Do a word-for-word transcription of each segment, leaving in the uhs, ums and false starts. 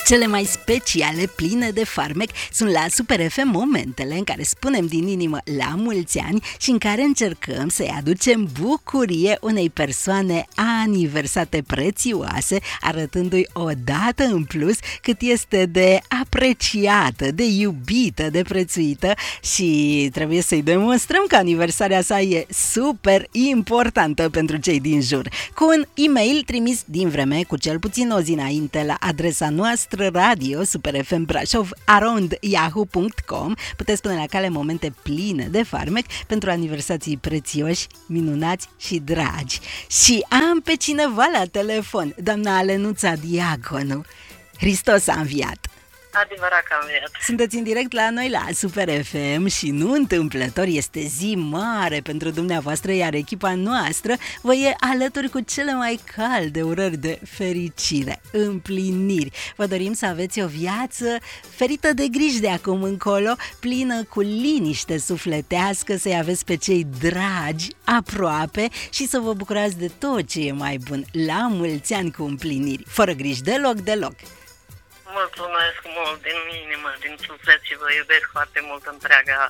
Cele mai speciale, pline de farmec, sunt la Super F M momentele în care spunem din inimă la mulți ani și în care încercăm să-i aducem bucurie unei persoane aniversate prețioase, arătându-i o dată în plus cât este de apreciată, de iubită, de prețuită și trebuie să-i demonstrăm că aniversarea sa e super importantă pentru cei din jur. Cu un e-mail trimis din vreme cu cel puțin o zi înainte la adresa noastră radio superfmbrașov arond yahoo punct com puteți pune la cale momente pline de farmec pentru aniversații prețioși, minunați și dragi. Și am pe cineva la telefon, doamna Alenuța Diaconu. Hristos a înviat! Adevărat că am înviat. Sunteți în direct la noi la Super F M și nu întâmplător este zi mare pentru dumneavoastră, iar echipa noastră vă e alături cu cele mai calde urări de fericire, împliniri. Vă dorim să aveți o viață ferită de griji de acum încolo, plină cu liniște sufletească, să-i aveți pe cei dragi aproape și să vă bucurați de tot ce e mai bun. La mulți ani cu împliniri, fără griji deloc, deloc. Mulțumesc mult din inimă, din suflet și vă iubesc foarte mult întreaga.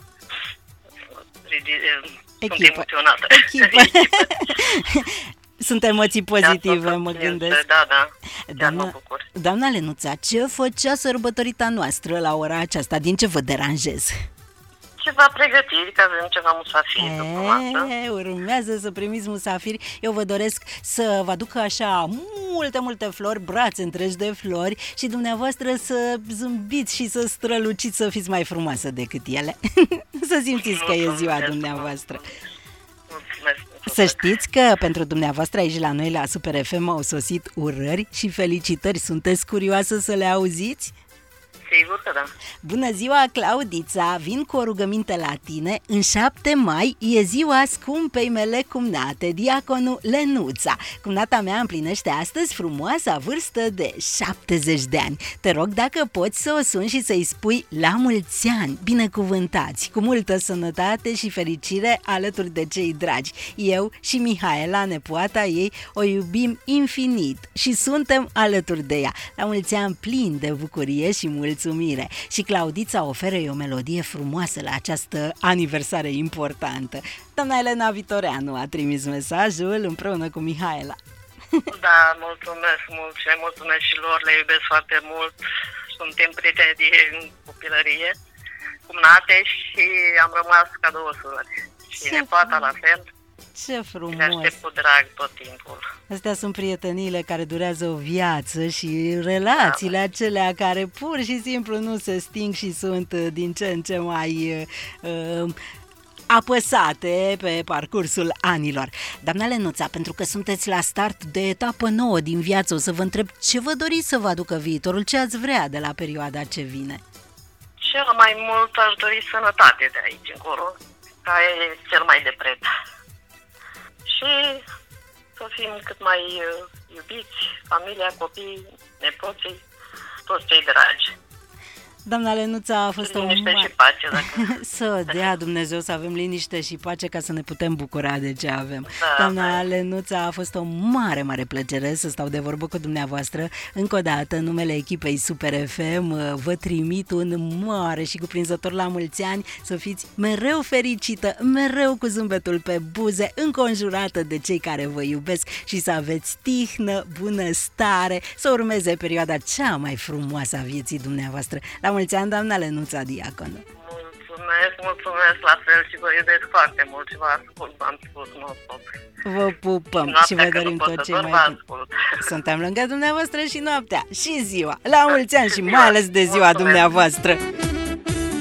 Sunt emoționată. Echipă. Sunt emoții pozitive, mă gândesc. Da, da, doamna, mă bucur. Doamna Lenuța, ce făcea sărbătorita noastră la ora aceasta? Din ce vă deranjez? Ceva pregătiri, că avem ceva musafiri după masă. Urmează să primiți musafiri. Eu vă doresc să vă aducă așa multe, multe flori, brațe întregi de flori și dumneavoastră să zâmbiți și să străluciți, să fiți mai frumoasă decât ele. Să simțiți că e ziua dumneavoastră. Mulțumesc. Să știți că pentru dumneavoastră aici la noi la Super F M au sosit urări și felicitări. Sunteți curioasă să le auziți? Sigur că da. Bună ziua, Claudița! Vin cu o rugăminte la tine. În șapte mai e ziua scumpei mele cumnate, Diaconu Lenuța. Cumnata mea împlinește astăzi frumoasa vârstă de șaptezeci de ani. Te rog dacă poți să o suni și să-i spui la mulți ani, binecuvântați, cu multă sănătate și fericire alături de cei dragi. Eu și Mihaela, nepoata ei, o iubim infinit și suntem alături de ea. La mulți ani plini de bucurie și mulțumire. Și Claudița oferă o melodie frumoasă la această aniversare importantă. Doamna Elena Vitoreanu a trimis mesajul împreună cu Mihaela. Da, mulțumesc mult și mulțumesc și lor, le iubesc foarte mult. Suntem prieteni din copilărie, cumnate și am rămas ca două surori. Și nepoata la fel. Ce frumos! Le aștept cu drag tot timpul. Astea sunt prieteniile care durează o viață și relațiile da, acelea care pur și simplu nu se sting și sunt din ce în ce mai uh, apăsate pe parcursul anilor. Doamna Lenuța, pentru că sunteți la start de etapă nouă din viață, o să vă întreb ce vă doriți să vă aducă viitorul, ce ați vrea de la perioada ce vine? Cel mai mult aș dori sănătate de aici încolo, care e cel mai de preț. Și să fim cât mai uh, iubiți, familia, copii, nepoții, toți cei dragi. Doamna Lenuța, a fost o liniște și pace, dacă... Să dea Dumnezeu să avem liniște și pace ca să ne putem bucura de ce avem. Da, Doamna da. Lenuța, a fost o mare, mare plăcere să stau de vorbă cu dumneavoastră. Încă o dată, în numele echipei Super F M, vă trimit un mare și cuprinzător la mulți ani, să fiți mereu fericită, mereu cu zâmbetul pe buze, înconjurată de cei care vă iubesc și să aveți tihnă, bunăstare, să urmeze perioada cea mai frumoasă a vieții dumneavoastră. La mulți ani, doamna Lenuța Diaconu. Mulțumesc, mulțumesc la fel și vă iubesc foarte mult și vă ascult, v-am spus, nu stop. Vă pupăm noaptea, și vă dorim tot ce mai bun. Suntem lângă dumneavoastră și noaptea și ziua. La mulți ani și mai ales de ziua mulțumesc. Dumneavoastră.